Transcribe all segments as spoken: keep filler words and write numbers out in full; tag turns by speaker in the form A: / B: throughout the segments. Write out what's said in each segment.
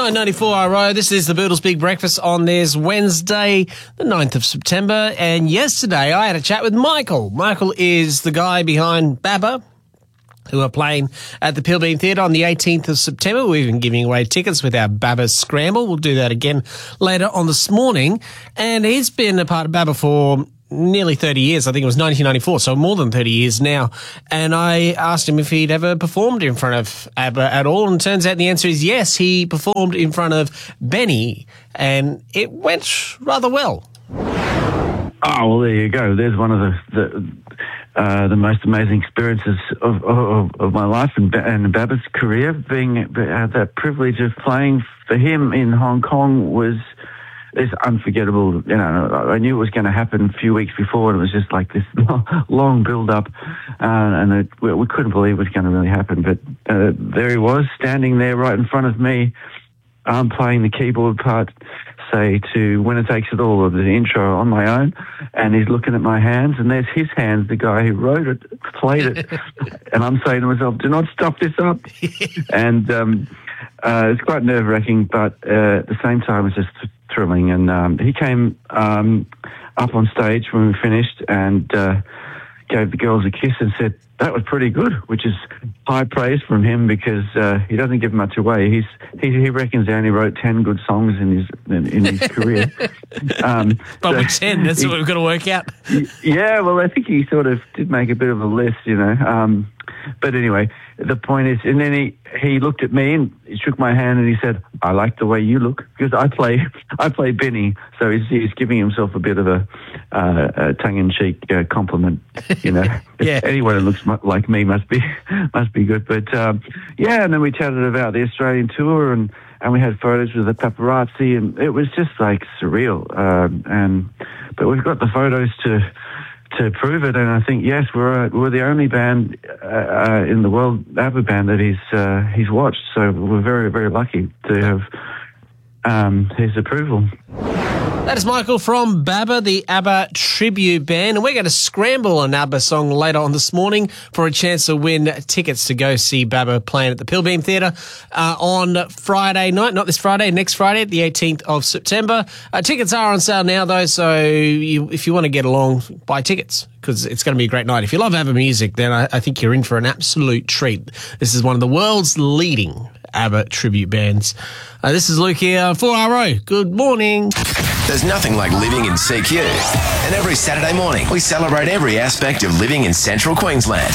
A: nine ninety-four R O. This is the Boodles Big Breakfast on this Wednesday, the ninth of September. And yesterday I had a chat with Michael. Michael is the guy behind BABA, who are playing at the Pilbeam Theatre on the eighteenth of September. We've been giving away tickets with our BABA Scramble. We'll do that again later on this morning. And he's been a part of BABA for nearly thirty years. I think it was nineteen ninety-four, so more than thirty years now. And I asked him if he'd ever performed in front of ABBA at all, and it turns out the answer is yes. He performed in front of Benny, and it went rather well.
B: Oh, well, there you go. There's one of the the, uh, the most amazing experiences of, of, of my life and, and BABA's career. Being uh, that privilege of playing for him in Hong Kong was it's unforgettable. You know, I knew it was going to happen a few weeks before, and it was just like this long build-up, uh, and it, we couldn't believe it was going to really happen. But uh, there he was, standing there right in front of me. I'm playing the keyboard part, say, to Winner Takes It All, of the intro on my own, and he's looking at my hands, and there's his hands, the guy who wrote it, played it, and I'm saying to myself, do not stop this up. and um, uh, it's quite nerve-wracking, but uh, at the same time, it's just thrilling. And um, he came um, up on stage when we finished and uh, gave the girls a kiss and said, that was pretty good, which is high praise from him because uh, he doesn't give much away. He's he, he reckons he only wrote ten good songs in his in, in his career. Um,
A: Probably so ten. That's he, what we've got to work out.
B: Yeah, well, I think he sort of did make a bit of a list, you know. Um, but anyway, the point is, and then he, he looked at me and he shook my hand and he said, I like the way you look, because I play I play Benny, so he's, he's giving himself a bit of a, uh, a tongue-in-cheek uh, compliment, you know.
A: Yeah.
B: Anyone who looks like me must be must be good. But um, yeah, and then we chatted about the Australian tour, and, and we had photos with the paparazzi, and it was just like surreal. Um, and but we've got the photos to to prove it, and I think yes, we're we're the only band uh, in the world, ABBA band, that he's uh, he's watched. So we're very very lucky to have um, his approval.
A: That is Michael from BABA, the ABBA tribute band, and we're going to scramble an ABBA song later on this morning for a chance to win tickets to go see BABA playing at the Pilbeam Theatre uh, on Friday night, not this Friday, next Friday, the eighteenth of September. Uh, tickets are on sale now, though, so you, if you want to get along, buy tickets, because it's going to be a great night. If you love ABBA music, then I, I think you're in for an absolute treat. This is one of the world's leading ABBA tribute bands. Uh, this is Luke here for R O. Good morning.
C: There's nothing like living in C Q. And every Saturday morning, we celebrate every aspect of living in Central Queensland.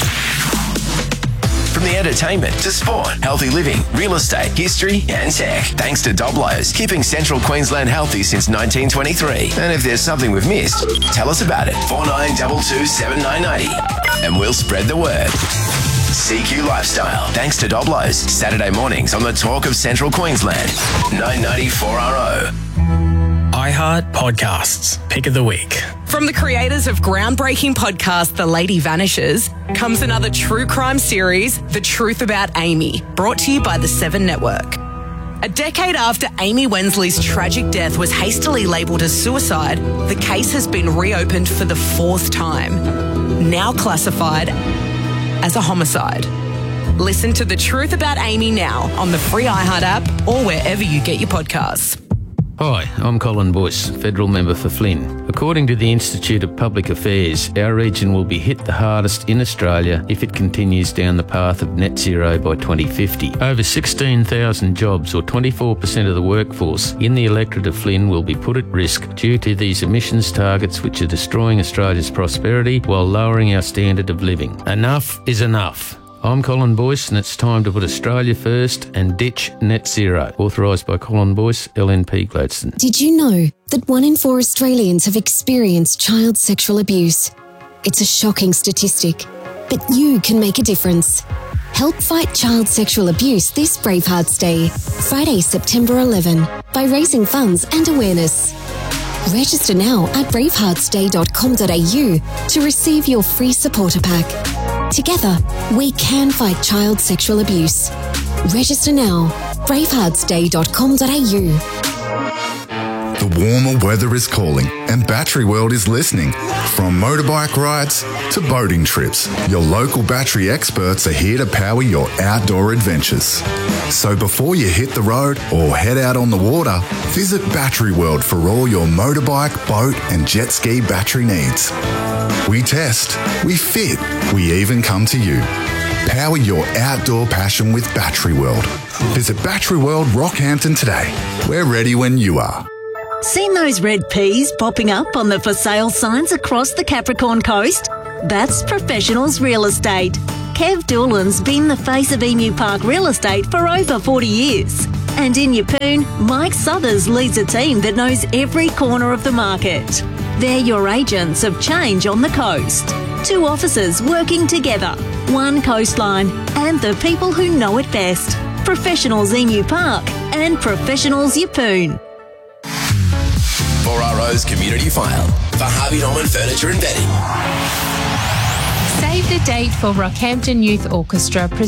C: From the entertainment to sport, healthy living, real estate, history and tech. Thanks to Doblo's, keeping Central Queensland healthy since nineteen twenty-three. And if there's something we've missed, tell us about it. four nine two two seven nine nine zero. And we'll spread the word. C Q Lifestyle. Thanks to Doblo's. Saturday mornings on the Talk of Central Queensland. nine ninety-four R O.
D: iHeart Podcasts, Pick of the Week.
E: From the creators of groundbreaking podcast The Lady Vanishes comes another true crime series, The Truth About Amy, brought to you by the Seven Network. A decade after Amy Wensley's tragic death was hastily labelled as suicide, the case has been reopened for the fourth time, now classified as a homicide. Listen to The Truth About Amy now on the free iHeart app or wherever you get your podcasts.
F: Hi, I'm Colin Boyce, Federal Member for Flynn. According to the Institute of Public Affairs, our region will be hit the hardest in Australia if it continues down the path of net zero by twenty fifty. Over sixteen thousand jobs, or twenty-four percent of the workforce in the electorate of Flynn, will be put at risk due to these emissions targets, which are destroying Australia's prosperity while lowering our standard of living. Enough is enough. I'm Colin Boyce, and it's time to put Australia first and ditch net zero. Authorised by Colin Boyce, L N P Gladstone.
G: Did you know that one in four Australians have experienced child sexual abuse? It's a shocking statistic, but you can make a difference. Help fight child sexual abuse this Bravehearts Day, Friday, September eleventh, by raising funds and awareness. Register now at bravehearts day dot com dot a u to receive your free supporter pack. Together, we can fight child sexual abuse. Register now, bravehearts day dot com dot a u.
H: The warmer weather is calling, and Battery World is listening. From motorbike rides to boating trips, your local battery experts are here to power your outdoor adventures. So before you hit the road or head out on the water, visit Battery World for all your motorbike, boat and jet ski battery needs. We test, we fit, we even come to you. Power your outdoor passion with Battery World. Visit Battery World Rockhampton today. We're ready when you are.
I: Seen those red peas popping up on the for sale signs across the Capricorn coast? That's Professionals Real Estate. Kev Doolan's been the face of Emu Park Real Estate for over forty years. And in Yeppoon, Mike Southers leads a team that knows every corner of the market. They're your agents of change on the coast. Two officers working together, one coastline, and the people who know it best. Professionals Emu Park and Professionals Yeppoon.
C: four R O's Community File for Harvey Norman Furniture and Bedding.
J: Save the date for Rockhampton Youth Orchestra